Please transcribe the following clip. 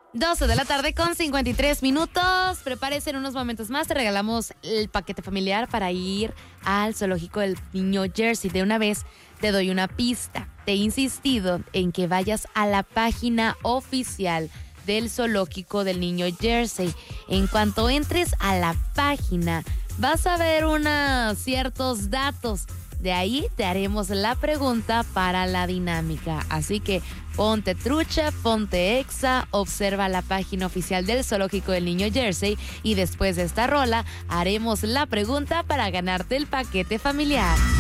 12 de la tarde con 53 minutos. Prepárese, en unos momentos más te regalamos el paquete familiar para ir al zoológico del Niño Jersey. De una vez te doy una pista. Te he insistido en que vayas a la página oficial del zoológico del Niño Jersey. En cuanto entres a la página, vas a ver ciertos datos. De ahí te haremos la pregunta para la dinámica. Así que ponte trucha, ponte exa, observa la página oficial del zoológico del Niño Jersey y después de esta rola haremos la pregunta para ganarte el paquete familiar.